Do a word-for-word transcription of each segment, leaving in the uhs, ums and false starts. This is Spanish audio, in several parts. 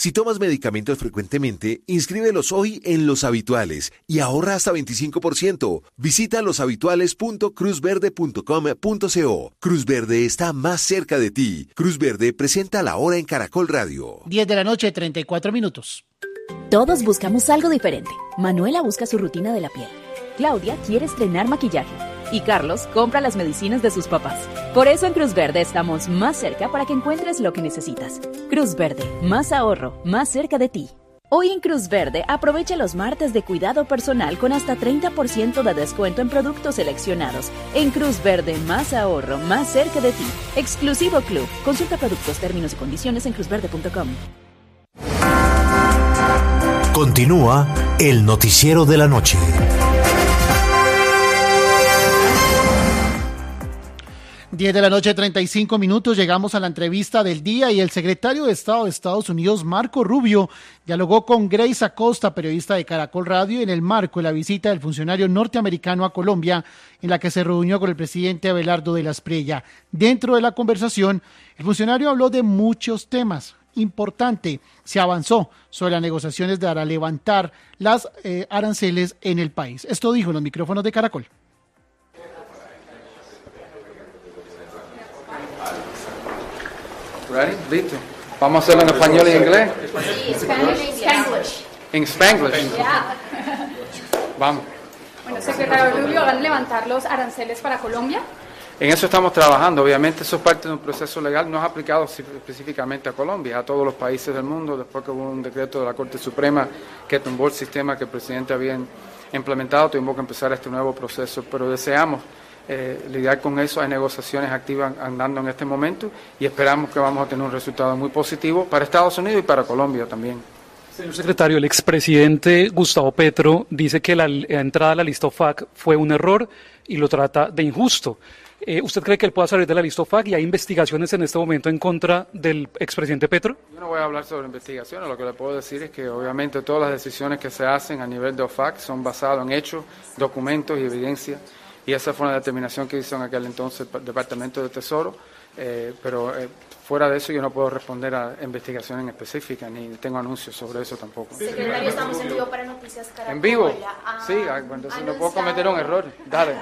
Si tomas medicamentos frecuentemente, inscríbelos hoy en Los Habituales y ahorra hasta veinticinco por ciento. Visita loshabituales punto cruz verde punto com punto co. Cruz Verde está más cerca de ti. Cruz Verde presenta La Hora en Caracol Radio. diez de la noche, treinta y cuatro minutos. Todos buscamos algo diferente. Manuela busca su rutina de la piel. Claudia quiere estrenar maquillaje. Y Carlos compra las medicinas de sus papás. Por eso en Cruz Verde estamos más cerca para que encuentres lo que necesitas. Cruz Verde, más ahorro, más cerca de ti. Hoy en Cruz Verde aprovecha los martes de cuidado personal con hasta treinta por ciento de descuento en productos seleccionados. En Cruz Verde, más ahorro, más cerca de ti. Exclusivo Club. Consulta productos, términos y condiciones en cruz verde punto com. Continúa el noticiero de la noche. diez de la noche, treinta y cinco minutos, llegamos a la entrevista del día y el secretario de Estado de Estados Unidos, Marco Rubio, dialogó con Grace Acosta, periodista de Caracol Radio, en el marco de la visita del funcionario norteamericano a Colombia, en la que se reunió con el presidente Abelardo de la Espriella. Dentro de la conversación, el funcionario habló de muchos temas. Importante, se avanzó sobre las negociaciones para levantar las eh, aranceles en el país. Esto dijo en los micrófonos de Caracol. Ready? Listo. Vamos a hacerlo en español y inglés. Sí, Spanglish. En Spanglish. Yeah. Vamos. Bueno, secretario Rubio, ¿van a levantar los aranceles para Colombia? En eso estamos trabajando. Obviamente eso es parte de un proceso legal, no es aplicado específicamente a Colombia, a todos los países del mundo, después que hubo un decreto de la Corte Suprema que tumbó el sistema que el presidente había implementado, tuvimos que empezar este nuevo proceso, pero deseamos Eh, lidiar con eso. Hay negociaciones activas andando en este momento y esperamos que vamos a tener un resultado muy positivo para Estados Unidos y para Colombia también. Señor secretario, el expresidente Gustavo Petro dice que la, la entrada a la lista O F A C fue un error y lo trata de injusto. Eh, ¿Usted cree que él pueda salir de la lista O F A C y hay investigaciones en este momento en contra del expresidente Petro? Yo no voy a hablar sobre investigaciones, lo que le puedo decir es que obviamente todas las decisiones que se hacen a nivel de O F A C son basadas en hechos, documentos y evidencia. Y esa fue una determinación que hizo en aquel entonces el Departamento de Tesoro, eh, pero eh, fuera de eso yo no puedo responder a investigaciones en específica, ni tengo anuncios sobre eso tampoco. Secretario, estamos en vivo para Noticias Caracol. ¿En vivo? Ah, Sí, entonces no puedo cometer un error. Dale.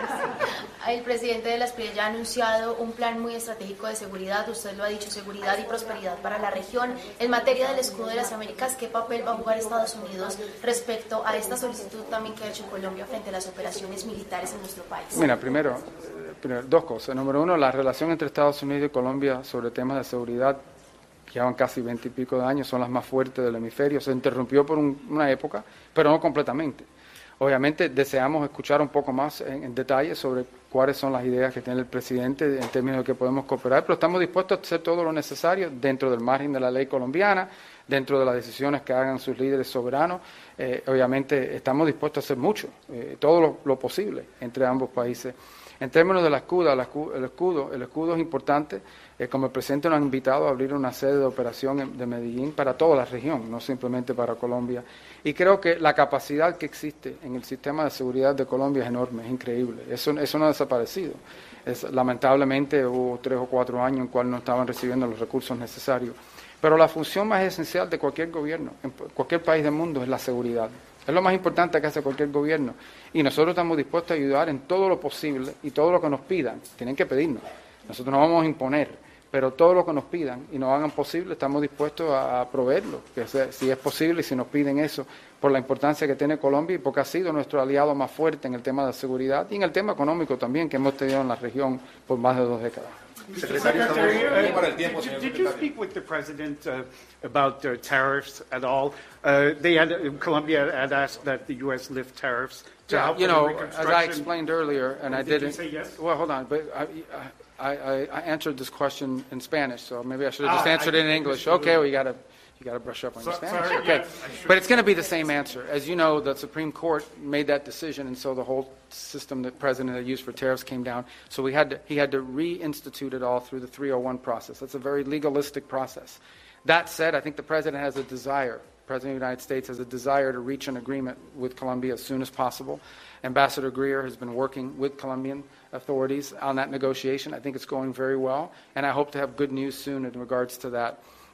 El presidente de la Espriella ha anunciado un plan muy estratégico de seguridad, usted lo ha dicho, seguridad y prosperidad para la región. En materia del escudo de las Américas, ¿qué papel va a jugar Estados Unidos respecto a esta solicitud también que ha hecho Colombia frente a las operaciones militares en nuestro país? Mira, primero, primero dos cosas. Número uno, la relación entre Estados Unidos y Colombia sobre temas de seguridad, que llevan casi veinte y pico de años, son las más fuertes del hemisferio. Se interrumpió por un, una época, pero no completamente. Obviamente deseamos escuchar un poco más en, en detalle sobre cuáles son las ideas que tiene el presidente en términos de que podemos cooperar, pero estamos dispuestos a hacer todo lo necesario dentro del margen de la ley colombiana, dentro de las decisiones que hagan sus líderes soberanos. Eh, obviamente estamos dispuestos a hacer mucho, eh, todo lo, lo posible entre ambos países. En términos de la escudo, el escudo, el escudo, el escudo es importante. Eh, como el presidente nos ha invitado a abrir una sede de operación de Medellín para toda la región, no simplemente para Colombia. Y creo que la capacidad que existe en el sistema de seguridad de Colombia es enorme, es increíble. Eso, eso no ha desaparecido. Es, lamentablemente hubo tres o cuatro años en cuales no estaban recibiendo los recursos necesarios. Pero la función más esencial de cualquier gobierno, en cualquier país del mundo, es la seguridad. Es lo más importante que hace cualquier gobierno. Y nosotros estamos dispuestos a ayudar en todo lo posible y todo lo que nos pidan. Tienen que pedirnos. Nosotros no vamos a imponer, pero todo lo que nos pidan y nos hagan posible, estamos dispuestos a, a proveerlo, que sea, si es posible y si nos piden eso, por la importancia que tiene Colombia y porque ha sido nuestro aliado más fuerte en el tema de seguridad y en el tema económico también que hemos tenido en la región por más de dos décadas. Secretario, Secretary, uh, para el tiempo, señor did, did you speak with the president uh, about uh, tariffs at all? Uh, they had, uh, Colombia had asked that the U S lift tariffs to yeah, help you know, with as I explained earlier, and I did didn't. Did you say yes? Well, hold on, but I, I, I, I answered this question in Spanish, so maybe I should have just ah, answered I, it in English. Okay, well, you got to. You got to brush up on your Spanish. Sorry, okay, yeah, but it's going to be the same answer. As you know, the Supreme Court made that decision, and so the whole system that the president had used for tariffs came down. So we had to, he had to reinstitute it all through the three oh one process. That's a very legalistic process. That said, I think the president has a desire. The president of the United States has a desire to reach an agreement with Colombia as soon as possible. Ambassador Greer has been working with Colombian authorities on that negotiation. I think it's going very well, and I hope to have good news soon in regards to that.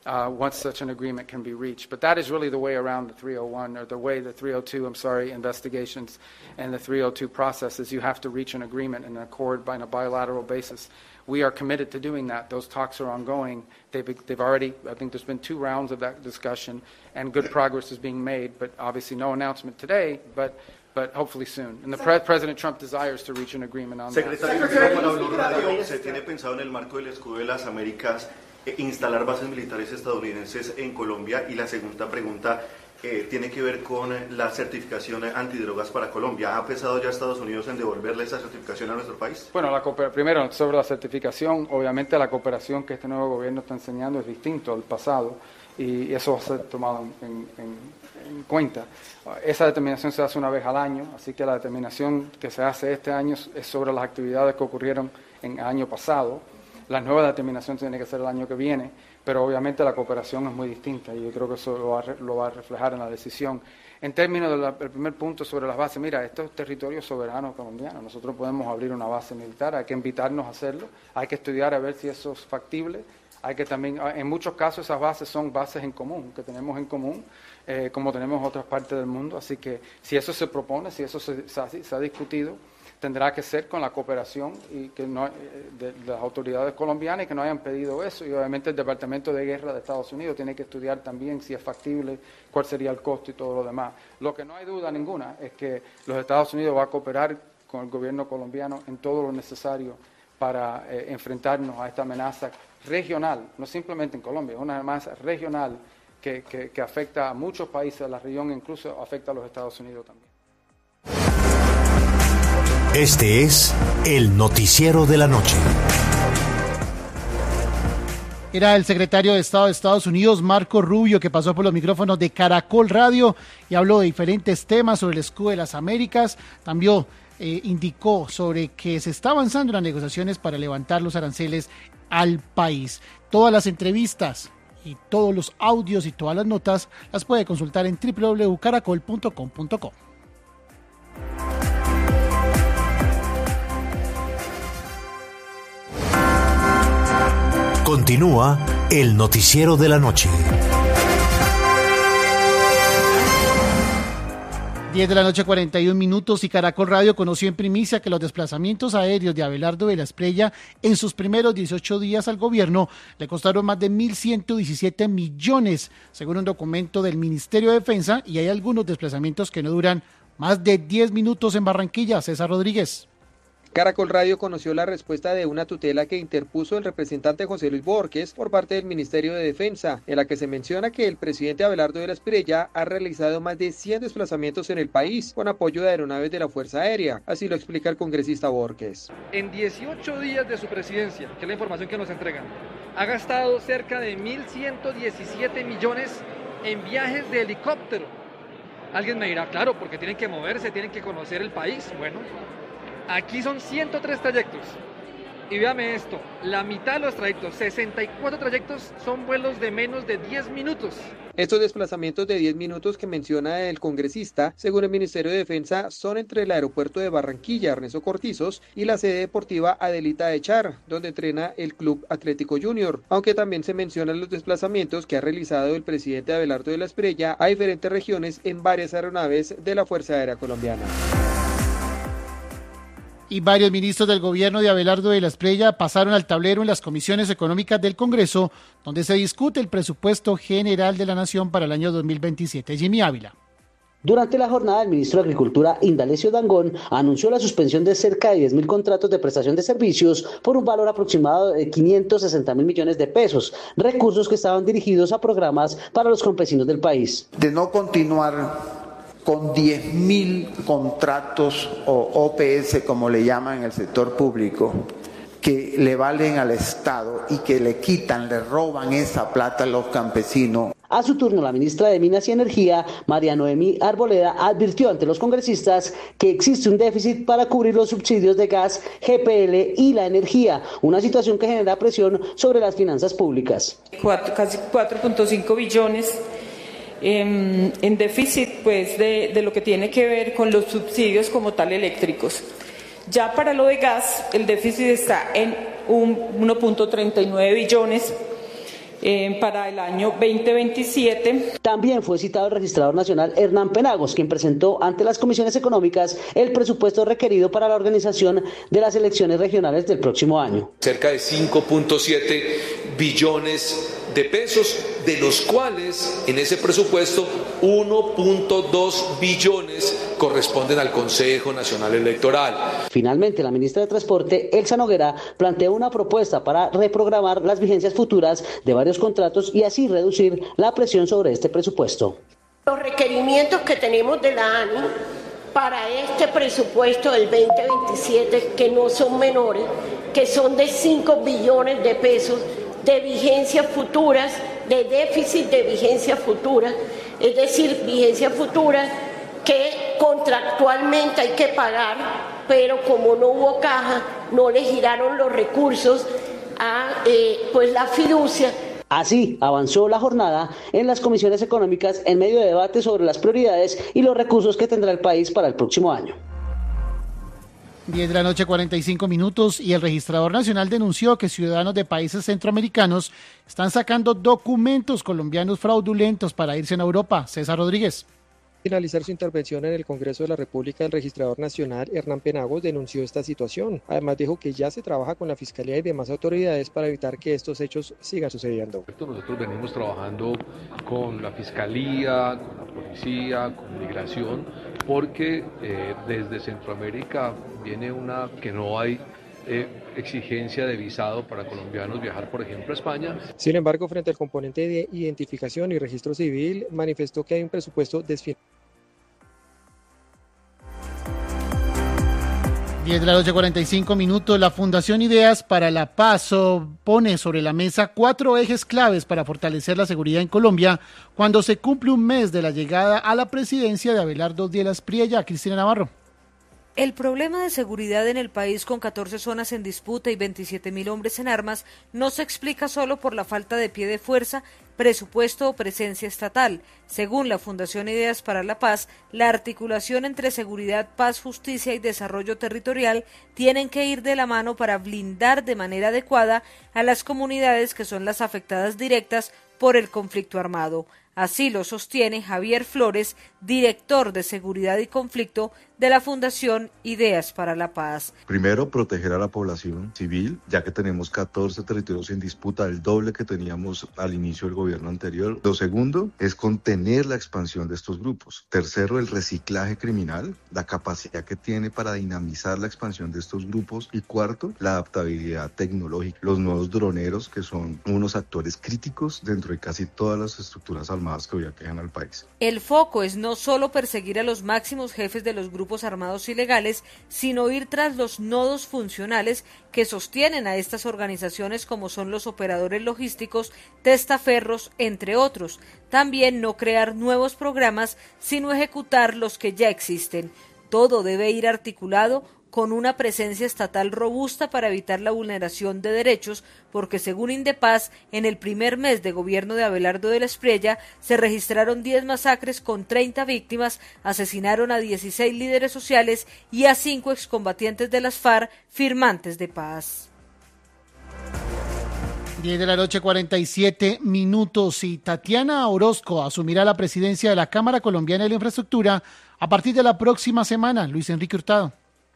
uh, once such an agreement can be reached. But that is really the way around the three oh one, or the way the three oh two, I'm sorry, investigations and the three oh two processes. You have to reach an agreement and an accord by, on a bilateral basis. We are committed to doing that. Those talks are ongoing. They've, they've already, I think there's been two rounds of that discussion, and good progress is being made, but obviously no announcement today, but but hopefully soon. And the pre President Trump desires to reach an agreement on Secretario, that. ¿Se tiene pensado en el marco del escudo de las Américas instalar bases militares estadounidenses en Colombia? Y la segunda pregunta eh, tiene que ver con la certificación antidrogas para Colombia. ¿Ha pensado ya Estados Unidos en devolverle esa certificación a nuestro país? Bueno, la primero, sobre la certificación, obviamente la cooperación que este nuevo gobierno está enseñando es distinto al pasado, y eso va a ser tomado en, en, en cuenta. Esa determinación se hace una vez al año, así que la determinación que se hace este año es sobre las actividades que ocurrieron en el año pasado. La nueva determinación tiene que ser el año que viene, pero obviamente la cooperación es muy distinta, y yo creo que eso lo va a, lo va a reflejar en la decisión. En términos del primer punto sobre las bases, mira, esto es territorio soberano colombiano. Nosotros podemos abrir una base militar, hay que invitarnos a hacerlo, hay que estudiar a ver si eso es factible. Hay que también, en muchos casos esas bases son bases en común, que tenemos en común, eh, como tenemos en otras partes del mundo. Así que si eso se propone, si eso se, se, se ha discutido, tendrá que ser con la cooperación y que no, de, de las autoridades colombianas, y que no hayan pedido eso. Y obviamente el Departamento de Guerra de Estados Unidos tiene que estudiar también si es factible, cuál sería el costo y todo lo demás. Lo que no hay duda ninguna es que los Estados Unidos va a cooperar con el gobierno colombiano en todo lo necesario para eh, enfrentarnos a esta amenaza regional, no simplemente en Colombia, es una amenaza regional que, que, que afecta a muchos países de la región, incluso afecta a los Estados Unidos también. Este es el noticiero de la noche. Era el secretario de Estado de Estados Unidos, Marco Rubio, que pasó por los micrófonos de Caracol Radio y habló de diferentes temas sobre el escudo de las Américas. También eh, indicó sobre que se está avanzando en las negociaciones para levantar los aranceles al país. Todas las entrevistas y todos los audios y todas las notas las puede consultar en doble u doble u doble u punto caracol punto com punto co. Continúa el noticiero de la noche. diez de la noche, cuarenta y un minutos, y Caracol Radio conoció en primicia que los desplazamientos aéreos de Abelardo de la Espriella en sus primeros dieciocho días al gobierno le costaron más de mil ciento diecisiete millones, según un documento del Ministerio de Defensa, y hay algunos desplazamientos que no duran más de diez minutos en Barranquilla. César Rodríguez. Caracol Radio conoció la respuesta de una tutela que interpuso el representante José Luis Borges por parte del Ministerio de Defensa, en la que se menciona que el presidente Abelardo de la Espriella ha realizado más de cien desplazamientos en el país con apoyo de aeronaves de la Fuerza Aérea. Así lo explica el congresista Borges. En dieciocho días de su presidencia, que es la información que nos entregan, ha gastado cerca de mil ciento diecisiete millones en viajes de helicóptero. Alguien me dirá, claro, porque tienen que moverse, tienen que conocer el país. Bueno, aquí son ciento tres trayectos, y véame esto, la mitad de los trayectos, sesenta y cuatro trayectos, son vuelos de menos de diez minutos. Estos desplazamientos de diez minutos que menciona el congresista, según el Ministerio de Defensa, son entre el aeropuerto de Barranquilla, Ernesto Cortizos, y la sede deportiva Adelita de Char, donde entrena el Club Atlético Junior, aunque también se mencionan los desplazamientos que ha realizado el presidente Abelardo de la Espriella a diferentes regiones en varias aeronaves de la Fuerza Aérea Colombiana. Y varios ministros del gobierno de Abelardo de la Espriella pasaron al tablero en las comisiones económicas del Congreso, donde se discute el presupuesto general de la Nación para el año dos mil veintisiete. Jimmy Ávila. Durante la jornada, el ministro de Agricultura, Indalecio Dangond, anunció la suspensión de cerca de diez mil contratos de prestación de servicios por un valor aproximado de quinientos sesenta mil millones de pesos, recursos que estaban dirigidos a programas para los campesinos del país. De no continuar con diez mil contratos o O P S, como le llaman en el sector público, que le valen al Estado y que le quitan, le roban esa plata a los campesinos. A su turno, la ministra de Minas y Energía, María Noemí Arboleda, advirtió ante los congresistas que existe un déficit para cubrir los subsidios de gas, G P L y la energía, una situación que genera presión sobre las finanzas públicas. Cuatro, casi cuatro punto cinco billones en, en déficit, pues, de, de lo que tiene que ver con los subsidios como tal eléctricos. Ya para lo de gas, el déficit está en un uno punto treinta y nueve billones. eh, para el año veinte veintisiete. También fue citado el registrador nacional Hernán Penagos, quien presentó ante las comisiones económicas el presupuesto requerido para la organización de las elecciones regionales del próximo año. Cerca de cinco punto siete billones de pesos, de los cuales en ese presupuesto uno punto dos billones corresponden al Consejo Nacional Electoral. Finalmente, la ministra de Transporte, Elsa Noguera, planteó una propuesta para reprogramar las vigencias futuras de varios contratos y así reducir la presión sobre este presupuesto. Los requerimientos que tenemos de la A N I para este presupuesto del veinte veintisiete, que no son menores, que son de cinco billones de pesos de vigencias futuras, de déficit de vigencias futuras, es decir, vigencias futuras que contractualmente hay que pagar, pero como no hubo caja, no le giraron los recursos a eh, pues la fiducia. Así avanzó la jornada en las comisiones económicas en medio de debate sobre las prioridades y los recursos que tendrá el país para el próximo año. diez de la noche, cuarenta y cinco minutos, y el registrador nacional denunció que ciudadanos de países centroamericanos están sacando documentos colombianos fraudulentos para irse a Europa. César Rodríguez. Finalizar su intervención en el Congreso de la República, el registrador nacional Hernán Penagos denunció esta situación. Además dijo que ya se trabaja con la Fiscalía y demás autoridades para evitar que estos hechos sigan sucediendo. Nosotros venimos trabajando con la Fiscalía, con la Policía, con Migración, porque eh, desde Centroamérica viene una que no hay eh, exigencia de visado para colombianos viajar, por ejemplo, a España. Sin embargo, frente al componente de identificación y registro civil, manifestó que hay un presupuesto desfinanciado. diez de la noche, cuarenta y cinco minutos. La Fundación Ideas para la Paz pone sobre la mesa cuatro ejes claves para fortalecer la seguridad en Colombia cuando se cumple un mes de la llegada a la presidencia de Abelardo Díaz Priella. Cristina Navarro. El problema de seguridad en el país, con catorce zonas en disputa y veintisiete mil hombres en armas, no se explica solo por la falta de pie de fuerza, presupuesto o presencia estatal. Según la Fundación Ideas para la Paz, la articulación entre seguridad, paz, justicia y desarrollo territorial tienen que ir de la mano para blindar de manera adecuada a las comunidades que son las afectadas directas por el conflicto armado. Así lo sostiene Javier Flores, director de Seguridad y Conflicto de la Fundación Ideas para la Paz. Primero, proteger a la población civil, ya que tenemos catorce territorios en disputa, el doble que teníamos al inicio del gobierno anterior. Lo segundo es contener la expansión de estos grupos. Tercero, el reciclaje criminal, la capacidad que tiene para dinamizar la expansión de estos grupos. Y cuarto, la adaptabilidad tecnológica, los nuevos droneros, que son unos actores críticos dentro de casi todas las estructuras armadas que hoy aquejan al país. El foco es no solo perseguir a los máximos jefes de los grupos armados ilegales, sino ir tras los nodos funcionales que sostienen a estas organizaciones, como son los operadores logísticos, testaferros, entre otros. También no crear nuevos programas, sino ejecutar los que ya existen. Todo debe ir articulado con una presencia estatal robusta para evitar la vulneración de derechos, porque según Indepaz, en el primer mes de gobierno de Abelardo Díaz Priella se registraron diez masacres con treinta víctimas, asesinaron a dieciséis líderes sociales y a cinco excombatientes de las FARC firmantes de paz. diez de la noche, cuarenta y siete minutos, y Tatiana Orozco asumirá la presidencia de la Cámara Colombiana de la Infraestructura a partir de la próxima semana. Luis Enrique Hurtado.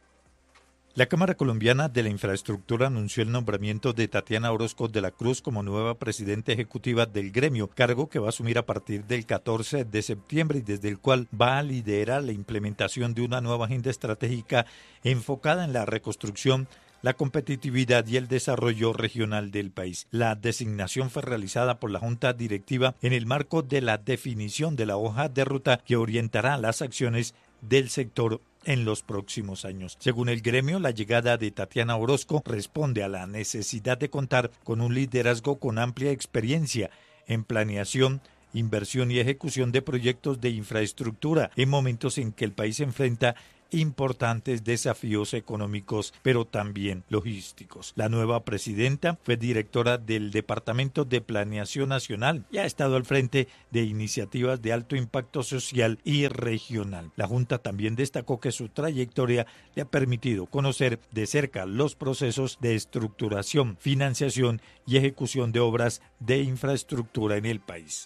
La Cámara Colombiana de la Infraestructura anunció el nombramiento de Tatiana Orozco de la Cruz como nueva presidenta ejecutiva del gremio, cargo que va a asumir a partir del catorce de septiembre y desde el cual va a liderar la implementación de una nueva agenda estratégica enfocada en la reconstrucción, la competitividad y el desarrollo regional del país. La designación fue realizada por la Junta Directiva en el marco de la definición de la hoja de ruta que orientará las acciones del sector en los próximos años. Según el gremio, la llegada de Tatiana Orozco responde a la necesidad de contar con un liderazgo con amplia experiencia en planeación, inversión y ejecución de proyectos de infraestructura en momentos en que el país enfrenta importantes desafíos económicos, pero también logísticos. La nueva presidenta fue directora del Departamento de Planeación Nacional y ha estado al frente de iniciativas de alto impacto social y regional. La Junta también destacó que su trayectoria le ha permitido conocer de cerca los procesos de estructuración, financiación y ejecución de obras de infraestructura en el país.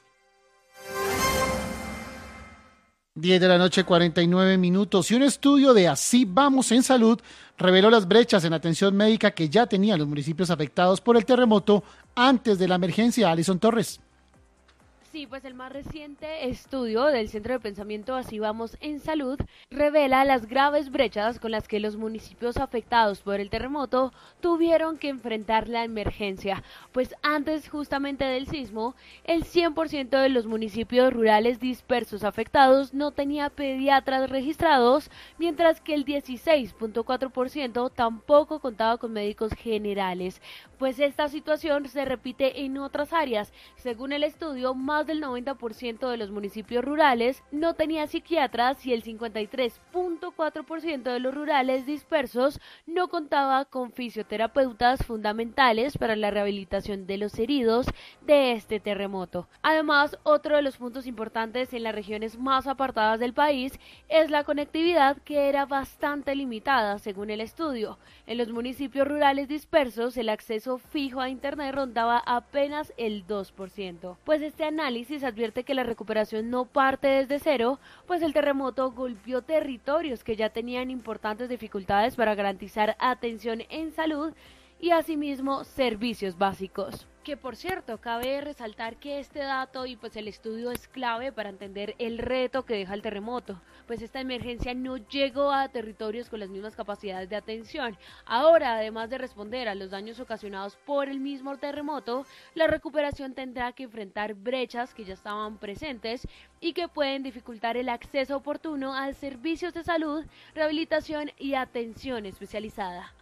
diez de la noche, cuarenta y nueve minutos, y un estudio de Así Vamos en Salud reveló las brechas en atención médica que ya tenían los municipios afectados por el terremoto antes de la emergencia. Alison Torres. Sí, pues el más reciente estudio del Centro de Pensamiento Así Vamos en Salud revela las graves brechas con las que los municipios afectados por el terremoto tuvieron que enfrentar la emergencia. Pues antes justamente del sismo, el cien por ciento de los municipios rurales dispersos afectados no tenía pediatras registrados, mientras que el dieciséis punto cuatro por ciento tampoco contaba con médicos generales. Pues esta situación se repite en otras áreas. Según el estudio, más del noventa por ciento de los municipios rurales no tenía psiquiatras y el cincuenta y tres punto cuatro por ciento de los rurales dispersos no contaba con fisioterapeutas fundamentales para la rehabilitación de los heridos de este terremoto. Además, otro de los puntos importantes en las regiones más apartadas del país es la conectividad, que era bastante limitada según el estudio. En los municipios rurales dispersos, el acceso fijo a internet rondaba apenas el dos por ciento. Pues este análisis advierte que la recuperación no parte desde cero, pues el terremoto golpeó territorios que ya tenían importantes dificultades para garantizar atención en salud y asimismo servicios básicos. Que por cierto, cabe resaltar que este dato y pues el estudio es clave para entender el reto que deja el terremoto, pues esta emergencia no llegó a territorios con las mismas capacidades de atención. Ahora, además de responder a los daños ocasionados por el mismo terremoto, la recuperación tendrá que enfrentar brechas que ya estaban presentes y que pueden dificultar el acceso oportuno a servicios de salud, rehabilitación y atención especializada.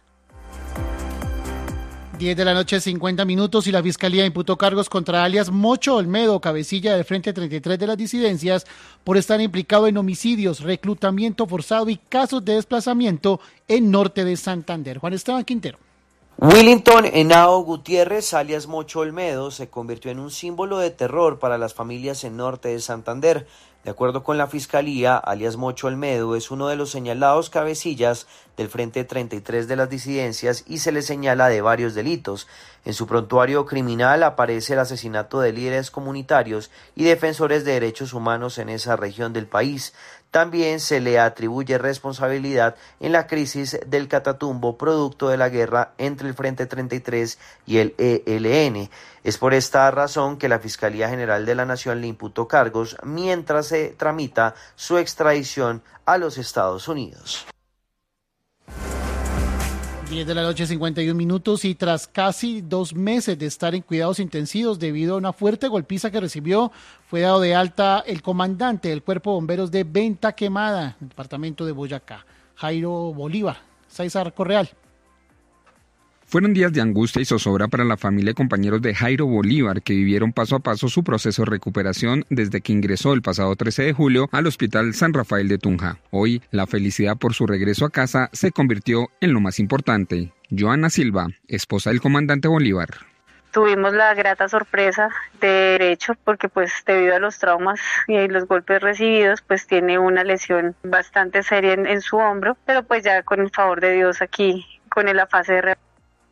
diez de la noche, cincuenta minutos, y la Fiscalía imputó cargos contra alias Mocho Olmedo, cabecilla del Frente treinta y tres de las disidencias, por estar implicado en homicidios, reclutamiento forzado y casos de desplazamiento en norte de Santander. Juan Esteban Quintero. Willington Henao Gutiérrez, alias Mocho Olmedo, se convirtió en un símbolo de terror para las familias en norte de Santander. De acuerdo con la Fiscalía, alias Mocho Olmedo es uno de los señalados cabecillas del Frente treinta y tres de las disidencias y se le señala de varios delitos. En su prontuario criminal aparece el asesinato de líderes comunitarios y defensores de derechos humanos en esa región del país. También se le atribuye responsabilidad en la crisis del Catatumbo, producto de la guerra entre el Frente treinta y tres y el E L N. Es por esta razón que la Fiscalía General de la Nación le imputó cargos mientras se tramita su extradición a los Estados Unidos. diez de la noche, cincuenta y un minutos, y tras casi dos meses de estar en cuidados intensivos debido a una fuerte golpiza que recibió, fue dado de alta el comandante del Cuerpo de Bomberos de Venta Quemada, en el departamento de Boyacá, Jairo Bolívar. César Correal. Fueron días de angustia y zozobra para la familia y compañeros de Jairo Bolívar, que vivieron paso a paso su proceso de recuperación desde que ingresó el pasado trece de julio al Hospital San Rafael de Tunja. Hoy, la felicidad por su regreso a casa se convirtió en lo más importante. Joana Silva, esposa del comandante Bolívar. Tuvimos la grata sorpresa de derecho porque pues debido a los traumas y los golpes recibidos pues tiene una lesión bastante seria en, en su hombro, pero pues ya con el favor de Dios aquí con la fase de rehabilitación.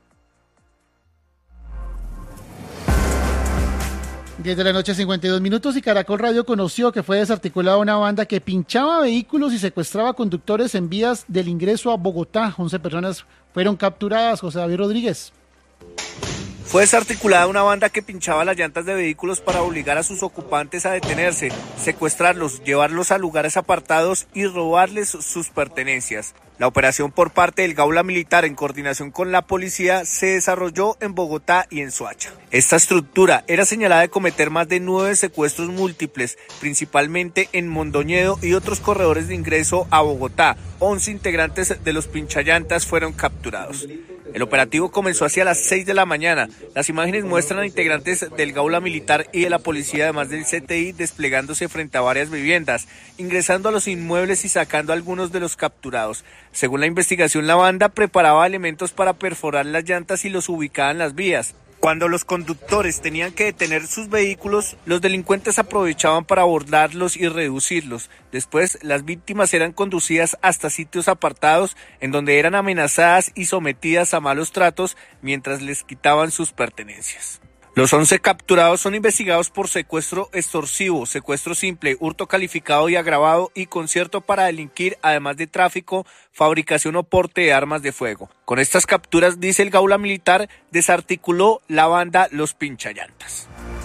diez de la noche, cincuenta y dos minutos, y Caracol Radio conoció que fue desarticulada una banda que pinchaba vehículos y secuestraba conductores en vías del ingreso a Bogotá. once personas fueron capturadas. José David Rodríguez. Fue desarticulada una banda que pinchaba las llantas de vehículos para obligar a sus ocupantes a detenerse, secuestrarlos, llevarlos a lugares apartados y robarles sus pertenencias. La operación por parte del Gaula Militar en coordinación con la policía se desarrolló en Bogotá y en Soacha. Esta estructura era señalada de cometer más de nueve secuestros múltiples, principalmente en Mondoñedo y otros corredores de ingreso a Bogotá. once integrantes de los pinchallantas fueron capturados. El operativo comenzó hacia las seis de la mañana. Las imágenes muestran a integrantes del Gaula Militar y de la policía, además del C T I, desplegándose frente a varias viviendas, ingresando a los inmuebles y sacando a algunos de los capturados. Según la investigación, la banda preparaba elementos para perforar las llantas y los ubicaba en las vías. Cuando los conductores tenían que detener sus vehículos, los delincuentes aprovechaban para abordarlos y reducirlos. Después, las víctimas eran conducidas hasta sitios apartados en donde eran amenazadas y sometidas a malos tratos mientras les quitaban sus pertenencias. Los once capturados son investigados por secuestro extorsivo, secuestro simple, hurto calificado y agravado y concierto para delinquir, además de tráfico, fabricación o porte de armas de fuego. Con estas capturas, dice el Gaula Militar, desarticuló la banda Los Pinchallantas.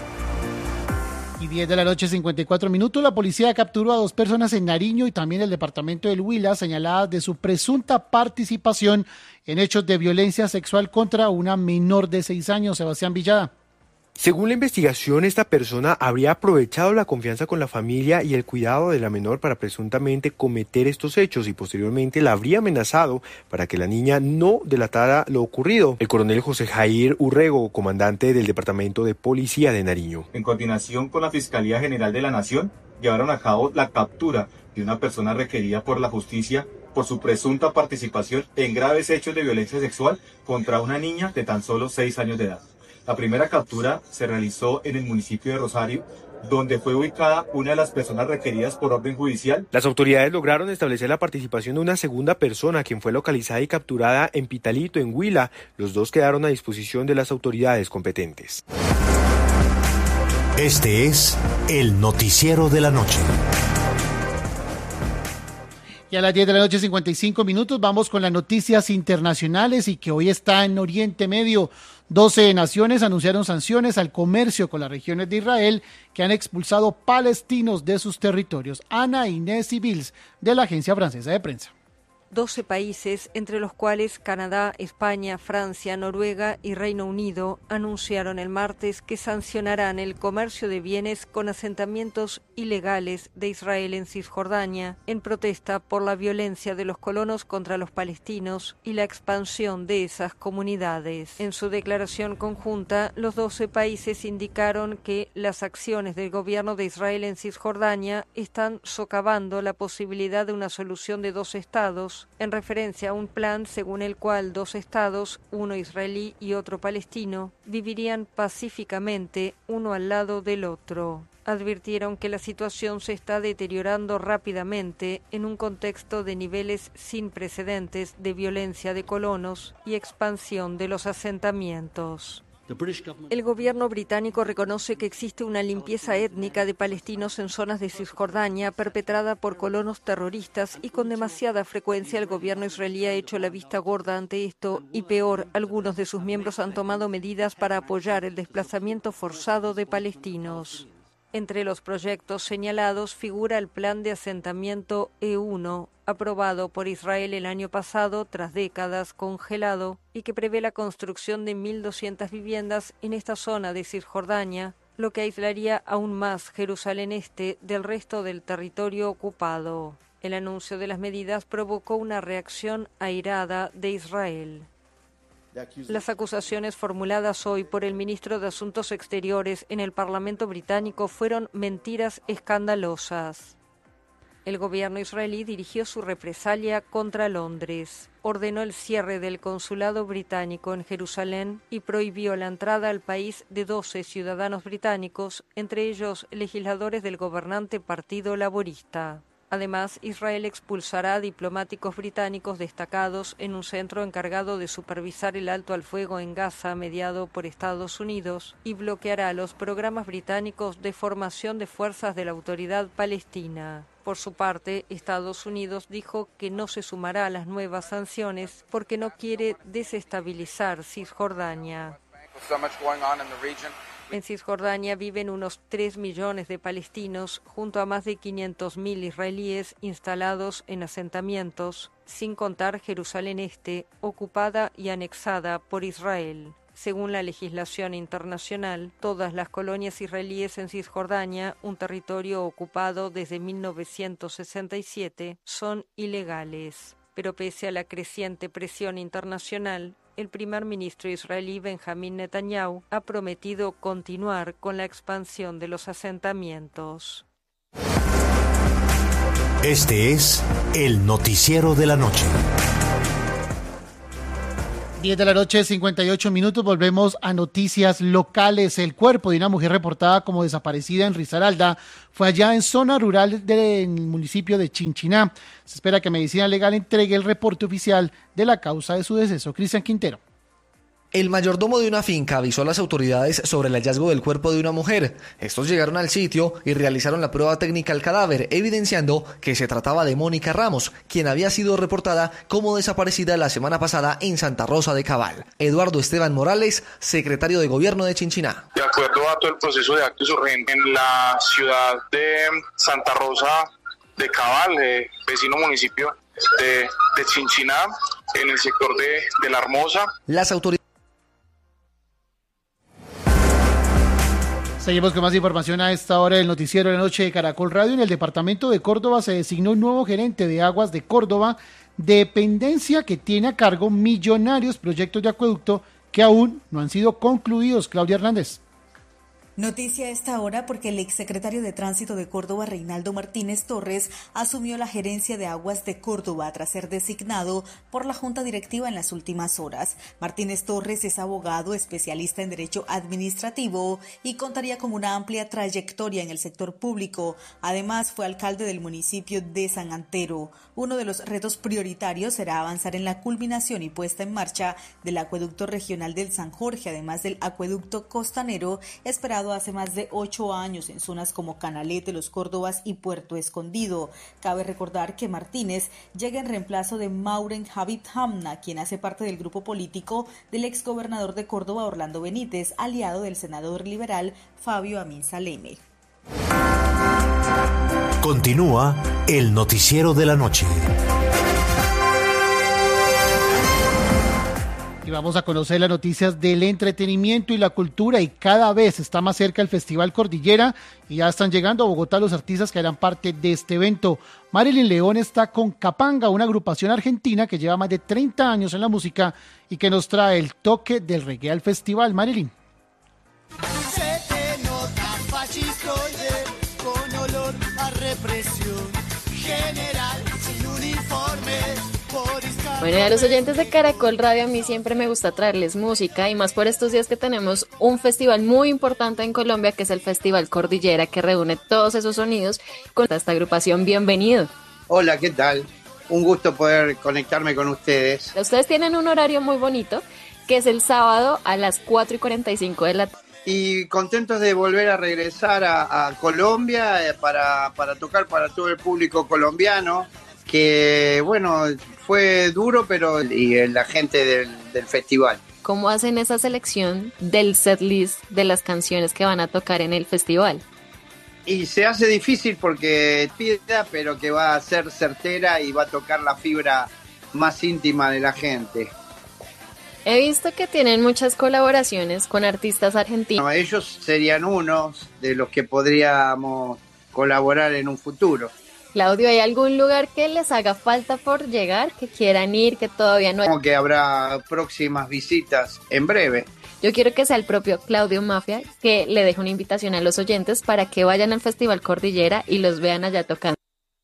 Y diez de la noche, cincuenta y cuatro minutos, la policía capturó a dos personas en Nariño y también el departamento del Huila, señaladas de su presunta participación en hechos de violencia sexual contra una menor de seis años. Sebastián Villada. Según la investigación, esta persona habría aprovechado la confianza con la familia y el cuidado de la menor para presuntamente cometer estos hechos y posteriormente la habría amenazado para que la niña no delatara lo ocurrido. El coronel José Jair Urrego, comandante del Departamento de Policía de Nariño. En coordinación con la Fiscalía General de la Nación, llevaron a cabo la captura de una persona requerida por la justicia por su presunta participación en graves hechos de violencia sexual contra una niña de tan solo seis años de edad. La primera captura se realizó en el municipio de Rosario, donde fue ubicada una de las personas requeridas por orden judicial. Las autoridades lograron establecer la participación de una segunda persona, quien fue localizada y capturada en Pitalito, en Huila. Los dos quedaron a disposición de las autoridades competentes. Este es el noticiero de la noche. Y a las diez de la noche, cincuenta y cinco minutos, vamos con las noticias internacionales y que hoy está en Oriente Medio. doce naciones anunciaron sanciones al comercio con las regiones de Israel que han expulsado palestinos de sus territorios. Ana Inés Civils, de la Agencia Francesa de Prensa. doce países, entre los cuales Canadá, España, Francia, Noruega y Reino Unido, anunciaron el martes que sancionarán el comercio de bienes con asentamientos ilegales de Israel en Cisjordania, en protesta por la violencia de los colonos contra los palestinos y la expansión de esas comunidades. En su declaración conjunta, los doce países indicaron que las acciones del gobierno de Israel en Cisjordania están socavando la posibilidad de una solución de dos estados, en referencia a un plan según el cual dos estados, uno israelí y otro palestino, vivirían pacíficamente uno al lado del otro. Advirtieron que la situación se está deteriorando rápidamente en un contexto de niveles sin precedentes de violencia de colonos y expansión de los asentamientos. El gobierno británico reconoce que existe una limpieza étnica de palestinos en zonas de Cisjordania perpetrada por colonos terroristas y con demasiada frecuencia el gobierno israelí ha hecho la vista gorda ante esto y peor, algunos de sus miembros han tomado medidas para apoyar el desplazamiento forzado de palestinos. Entre los proyectos señalados figura el plan de asentamiento E uno, aprobado por Israel el año pasado tras décadas congelado y que prevé la construcción de mil doscientas viviendas en esta zona de Cisjordania, lo que aislaría aún más Jerusalén Este del resto del territorio ocupado. El anuncio de las medidas provocó una reacción airada de Israel. Las acusaciones formuladas hoy por el ministro de Asuntos Exteriores en el Parlamento británico fueron mentiras escandalosas. El gobierno israelí dirigió su represalia contra Londres, ordenó el cierre del consulado británico en Jerusalén y prohibió la entrada al país de doce ciudadanos británicos, entre ellos legisladores del gobernante Partido Laborista. Además, Israel expulsará a diplomáticos británicos destacados en un centro encargado de supervisar el alto al fuego en Gaza mediado por Estados Unidos y bloqueará los programas británicos de formación de fuerzas de la autoridad palestina. Por su parte, Estados Unidos dijo que no se sumará a las nuevas sanciones porque no quiere desestabilizar Cisjordania. En Cisjordania viven unos tres millones de palestinos, junto a más de quinientos mil israelíes instalados en asentamientos, sin contar Jerusalén Este, ocupada y anexada por Israel. Según la legislación internacional, todas las colonias israelíes en Cisjordania, un territorio ocupado desde mil novecientos sesenta y siete, son ilegales. Pero pese a la creciente presión internacional, el primer ministro israelí Benjamín Netanyahu ha prometido continuar con la expansión de los asentamientos. Este es el noticiero de la noche. diez de la noche, cincuenta y ocho minutos, volvemos a noticias locales. El cuerpo de una mujer reportada como desaparecida en Risaralda fue allá en zona rural del municipio de Chinchiná. Se espera que Medicina Legal entregue el reporte oficial de la causa de su deceso. Cristian Quintero. El mayordomo de una finca avisó a las autoridades sobre el hallazgo del cuerpo de una mujer. Estos llegaron al sitio y realizaron la prueba técnica al cadáver, evidenciando que se trataba de Mónica Ramos, quien había sido reportada como desaparecida la semana pasada en Santa Rosa de Cabal. Eduardo Esteban Morales, secretario de Gobierno de Chinchiná. De acuerdo a todo el proceso de actos urgentes en la ciudad de Santa Rosa de Cabal, eh, vecino municipio de, de Chinchiná, en el sector de, de La Hermosa. Las autoridades Seguimos con más información a esta hora del noticiero de la noche de Caracol Radio. En el departamento de Córdoba se designó un nuevo gerente de Aguas de Córdoba, dependencia que tiene a cargo millonarios proyectos de acueducto que aún no han sido concluidos. Claudia Hernández. Noticia a esta hora porque el exsecretario de Tránsito de Córdoba, Reinaldo Martínez Torres, asumió la gerencia de Aguas de Córdoba tras ser designado por la Junta Directiva en las últimas horas. Martínez Torres es abogado, especialista en Derecho Administrativo y contaría con una amplia trayectoria en el sector público. Además, fue alcalde del municipio de San Antero. Uno de los retos prioritarios será avanzar en la culminación y puesta en marcha del acueducto regional del San Jorge, además del acueducto costanero, esperado hace más de ocho años en zonas como Canalete, Los Córdobas y Puerto Escondido. Cabe recordar que Martínez llega en reemplazo de Mauren Habib Hamna, quien hace parte del grupo político del exgobernador de Córdoba, Orlando Benítez, aliado del senador liberal Fabio Amin Saleme. Continúa el noticiero de la noche. Y vamos a conocer las noticias del entretenimiento y la cultura, y cada vez está más cerca el Festival Cordillera y ya están llegando a Bogotá los artistas que harán parte de este evento. Marilyn León está con Capanga, una agrupación argentina que lleva más de treinta años en la música y que nos trae el toque del reggae al festival. Marilyn. Se te nota fascistoide con olor a represión general sin uniforme. Bueno, y a los oyentes de Caracol Radio, a mí siempre me gusta traerles música, y más por estos días que tenemos un festival muy importante en Colombia, que es el Festival Cordillera, que reúne todos esos sonidos con esta agrupación. Bienvenido. Hola, ¿qué tal? Un gusto poder conectarme con ustedes. Ustedes tienen un horario muy bonito, que es el sábado a las cuatro y cuarenta y cinco de la tarde. Y contentos de volver a regresar a, a Colombia eh, para, para tocar para todo el público colombiano, que bueno, fue duro, pero y la gente del, del festival. ¿Cómo hacen esa selección del setlist de las canciones que van a tocar en el festival? Y se hace difícil porque pida, pero que va a ser certera y va a tocar la fibra más íntima de la gente. He visto que tienen muchas colaboraciones con artistas argentinos. No, ellos serían unos de los que podríamos colaborar en un futuro. Claudio, ¿hay algún lugar que les haga falta por llegar, que quieran ir, que todavía no hay? Como que habrá próximas visitas en breve. Yo quiero que sea el propio Claudio Mafia que le deje una invitación a los oyentes para que vayan al Festival Cordillera y los vean allá tocando.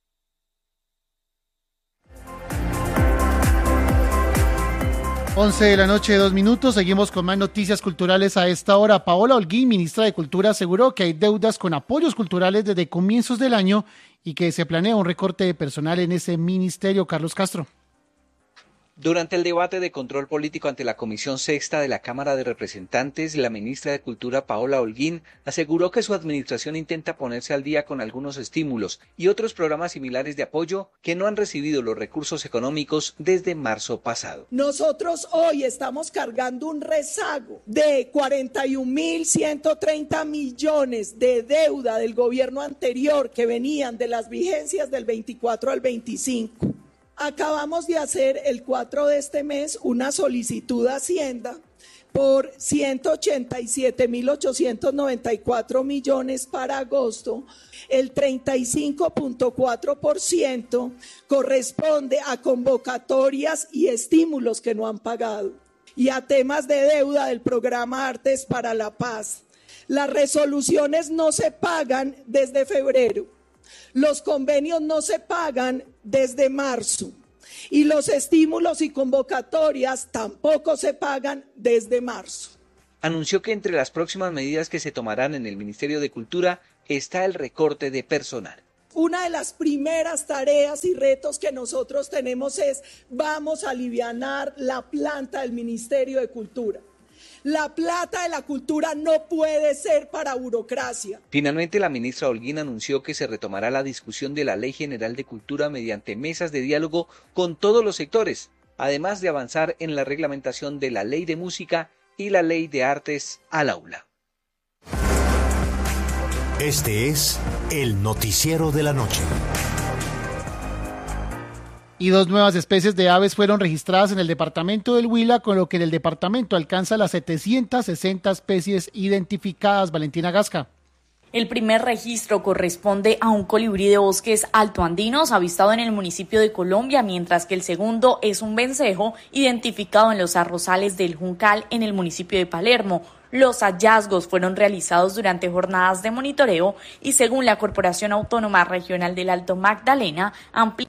once de la noche, dos minutos. Seguimos con más noticias culturales a esta hora. Paola Holguín, ministra de Cultura, aseguró que hay deudas con apoyos culturales desde comienzos del año y que se planea un recorte de personal en ese ministerio. Carlos Castro. Durante el debate de control político ante la Comisión Sexta de la Cámara de Representantes, la ministra de Cultura, Paola Holguín, aseguró que su administración intenta ponerse al día con algunos estímulos y otros programas similares de apoyo que no han recibido los recursos económicos desde marzo pasado. Nosotros hoy estamos cargando un rezago de cuarenta y un mil ciento treinta millones de deuda del gobierno anterior que venían de las vigencias del veinticuatro al veinticinco. Acabamos de hacer el cuatro de este mes una solicitud a Hacienda por ciento ochenta y siete mil ochocientos noventa y cuatro millones para agosto. El treinta y cinco punto cuatro por ciento corresponde a convocatorias y estímulos que no han pagado y a temas de deuda del programa Artes para la Paz. Las resoluciones no se pagan desde febrero. Los convenios no se pagan desde marzo y los estímulos y convocatorias tampoco se pagan desde marzo. Anunció que entre las próximas medidas que se tomarán en el Ministerio de Cultura está el recorte de personal. Una de las primeras tareas y retos que nosotros tenemos es vamos a alivianar la planta del Ministerio de Cultura. La plata de la cultura no puede ser para burocracia. Finalmente, la ministra Holguín anunció que se retomará la discusión de la Ley General de Cultura mediante mesas de diálogo con todos los sectores, además de avanzar en la reglamentación de la Ley de Música y la Ley de Artes al aula. Este es el noticiero de la noche. Y dos nuevas especies de aves fueron registradas en el departamento del Huila, con lo que en el departamento alcanza las setecientas sesenta especies identificadas. Valentina Gasca. El primer registro corresponde a un colibrí de bosques altoandinos avistado en el municipio de Colombia, mientras que el segundo es un vencejo identificado en los arrozales del Juncal en el municipio de Palermo. Los hallazgos fueron realizados durante jornadas de monitoreo y, según la Corporación Autónoma Regional del Alto Magdalena, ampliaron.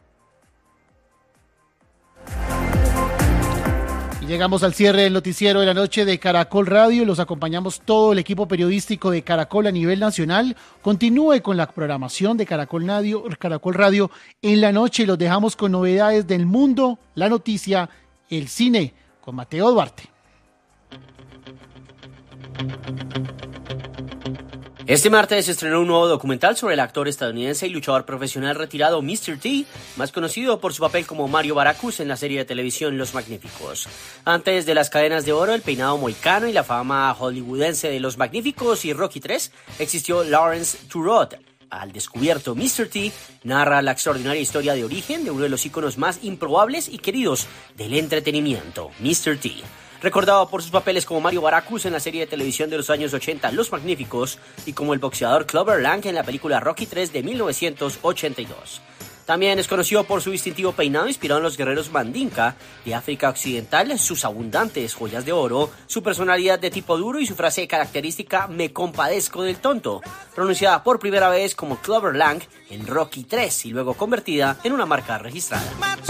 Y llegamos al cierre del noticiero de la noche de Caracol Radio. Los acompañamos todo el equipo periodístico de Caracol a nivel nacional. Continúe con la programación de Caracol Radio, Caracol Radio en la noche. Los dejamos con novedades del mundo, la noticia, el cine, con Mateo Duarte. Este martes se estrenó un nuevo documental sobre el actor estadounidense y luchador profesional retirado míster T, más conocido por su papel como Mario Baracus en la serie de televisión Los Magníficos. Antes de las cadenas de oro, el peinado mohicano y la fama hollywoodense de Los Magníficos y Rocky tres, existió Lawrence Turot. Al descubierto, míster T narra la extraordinaria historia de origen de uno de los íconos más improbables y queridos del entretenimiento, míster T. Recordado por sus papeles como Mario Baracus en la serie de televisión de los años ochenta Los Magníficos y como el boxeador Clubber Lang en la película Rocky tres de mil novecientos ochenta y dos. También es conocido por su distintivo peinado inspirado en los guerreros Mandinka de África Occidental, sus abundantes joyas de oro, su personalidad de tipo duro y su frase característica "me compadezco del tonto", pronunciada por primera vez como Clubber Lang en Rocky tres y luego convertida en una marca registrada.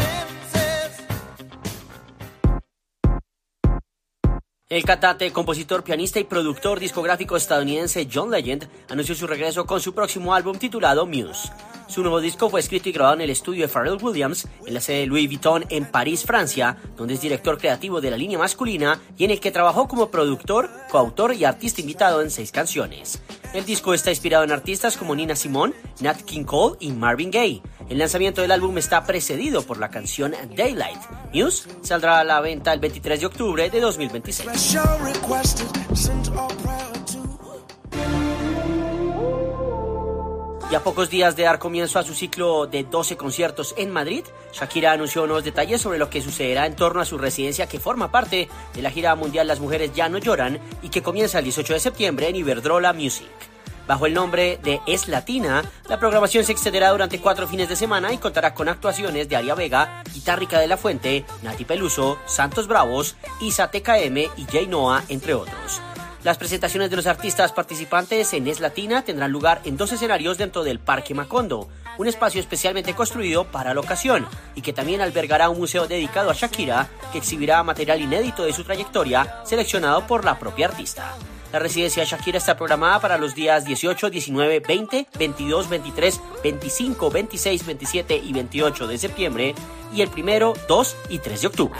El cantante, compositor, pianista y productor discográfico estadounidense John Legend anunció su regreso con su próximo álbum titulado Muse. Su nuevo disco fue escrito y grabado en el estudio de Pharrell Williams, en la sede de Louis Vuitton en París, Francia, donde es director creativo de la línea masculina y en el que trabajó como productor, coautor y artista invitado en seis canciones. El disco está inspirado en artistas como Nina Simone, Nat King Cole y Marvin Gaye. El lanzamiento del álbum está precedido por la canción Daylight. Muse saldrá a la venta el veintitrés de octubre de dos mil veintiséis. Y a pocos días de dar comienzo a su ciclo de doce conciertos en Madrid, Shakira anunció nuevos detalles sobre lo que sucederá en torno a su residencia, que forma parte de la gira mundial Las Mujeres Ya No Lloran y que comienza el dieciocho de septiembre en Iberdrola Music. Bajo el nombre de Es Latina, la programación se extenderá durante cuatro fines de semana y contará con actuaciones de Aria Vega, Guitarrica de la Fuente, Nati Peluso, Santos Bravos, Isa T K M y Jay Noah, entre otros. Las presentaciones de los artistas participantes en Es Latina tendrán lugar en dos escenarios dentro del Parque Macondo, un espacio especialmente construido para la ocasión y que también albergará un museo dedicado a Shakira, que exhibirá material inédito de su trayectoria seleccionado por la propia artista. La residencia de Shakira está programada para los días dieciocho, diecinueve, veinte, veintidós, veintitrés, veinticinco, veintiséis, veintisiete y veintiocho de septiembre y el primero, dos y tres de octubre.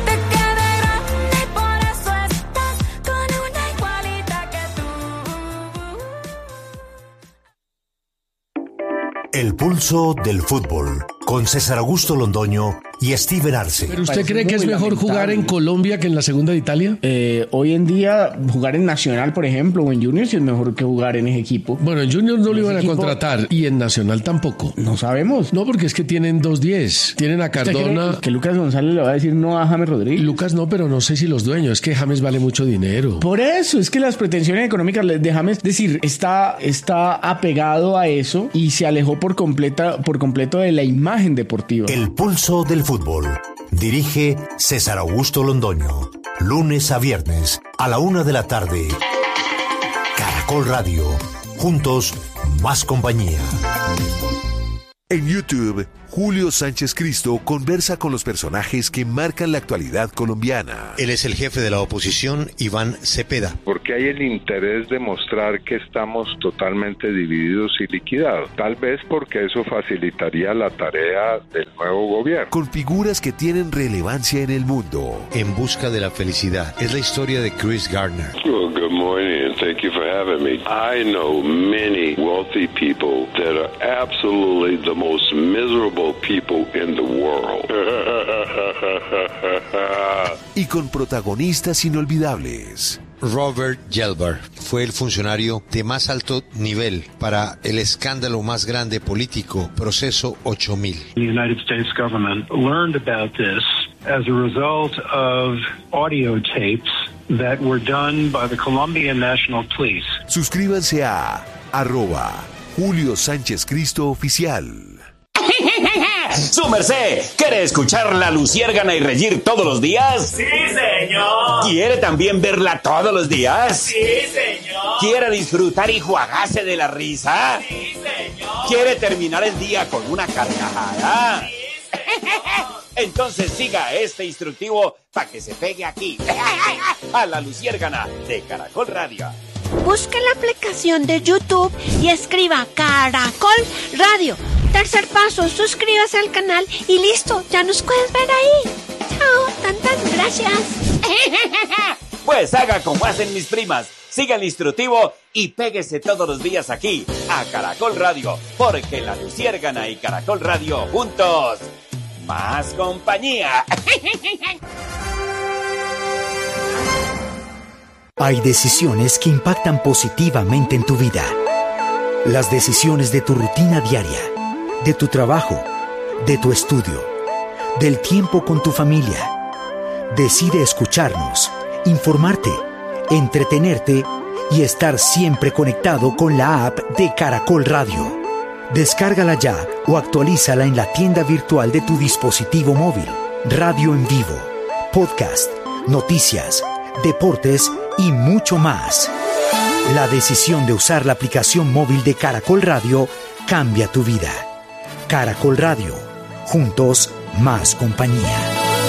El pulso del fútbol, con César Augusto Londoño y Steven Arce. ¿Pero usted cree que es mejor lamentable. jugar en Colombia que en la segunda de Italia? Eh, hoy en día, jugar en Nacional, por ejemplo, o en Junior, sí es mejor que jugar en ese equipo. Bueno, en Junior no lo iban a equipo... contratar, y en Nacional tampoco. No sabemos. No, porque es que tienen dos diez. Tienen a Cardona. Que Lucas González le va a decir no a James Rodríguez. Lucas no, pero no sé si los dueños. Es que James vale mucho dinero. Por eso, es que las pretensiones económicas de James, es decir, está, está apegado a eso y se alejó por completa, por completo de la imagen deportiva. El pulso del fútbol. Dirige César Augusto Londoño. Lunes a viernes a la una de la tarde. Caracol Radio. Juntos, más compañía. En YouTube, Julio Sánchez Cristo conversa con los personajes que marcan la actualidad colombiana. Él es el jefe de la oposición, Iván Cepeda. Porque hay el interés de mostrar que estamos totalmente divididos y liquidados. Tal vez porque eso facilitaría la tarea del nuevo gobierno. Con figuras que tienen relevancia en el mundo. En busca de la felicidad. Es la historia de Chris Gardner. Well, good morning and thank you for having me. I know many wealthy people that are absolutely the most miserable people in the world. Y con protagonistas inolvidables. Robert Gelber fue el funcionario de más alto nivel para el escándalo más grande político, Proceso ocho mil. The United States government learned about this as a result of audio tapes that were done by the Colombian National Police. Suscríbanse a arroba Julio Sánchez Cristo Oficial. ¡Su merced! ¿Quiere escuchar La Luciérgana y reír todos los días? ¡Sí, señor! ¿Quiere también verla todos los días? ¡Sí, señor! ¿Quiere disfrutar y jugarse de la risa? ¡Sí, señor! ¿Quiere terminar el día con una carcajada? ¡Sí, señor! Entonces siga este instructivo para que se pegue aquí, a La Luciérgana de Caracol Radio. Busque la aplicación de YouTube y escriba Caracol Radio. Tercer paso, suscríbase al canal y listo, ya nos puedes ver ahí. Chao, tantas gracias. Pues haga como hacen mis primas, siga el instructivo y péguese todos los días aquí, a Caracol Radio, porque La Luciérgana y Caracol Radio juntos, más compañía. Hay decisiones que impactan positivamente en tu vida. Las decisiones de tu rutina diaria, de tu trabajo, de tu estudio, del tiempo con tu familia. Decide escucharnos, informarte, entretenerte y estar siempre conectado con la app de Caracol Radio. Descárgala ya o actualízala en la tienda virtual de tu dispositivo móvil. Radio en vivo, podcast, noticias, deportes y mucho más. La decisión de usar la aplicación móvil de Caracol Radio cambia tu vida. Caracol Radio. Juntos, más compañía.